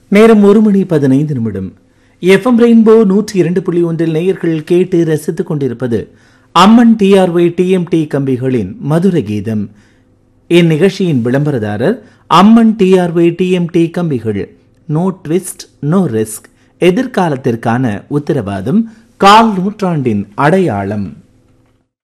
நேரம் 1:15. FM rainbow 102.1 நேயர்கள் கேட்டு ரசித்துக் கொண்டிருப்பது அம்மன் டிஆர்ஒய் டிஎம்டி கம்பிகளின் மதுர கீதம். இந்நிகழ்ச்சியின் விளம்பரதாரர் அம்மன் டிஆர்ஒய் டிஎம்டி கம்பிகள். நோ ட்விஸ்ட் நோ ரிஸ்க், எதிர்காலத்திற்கான உத்தரவாதம், கால் நூற்றாண்டின் அடையாளம்.